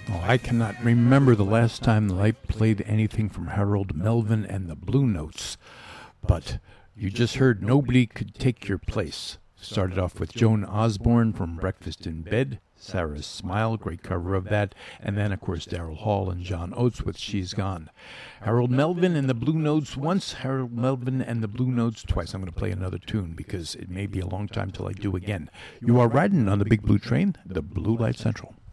Oh, I cannot remember the last time that I played anything from Harold Melvin and the Blue Notes. But you just heard Nobody Could Take Your Place. Started off with Joan Osborne from Breakfast in Bed, Sarah's Smile, great cover of that, and then, of course, Daryl Hall and John Oates with She's Gone. Harold Melvin and the Blue Notes once, Harold Melvin and the Blue Notes twice. I'm going to play another tune because it may be a long time till I do again. You are riding on the Big Blue Train, the Blue Light Central.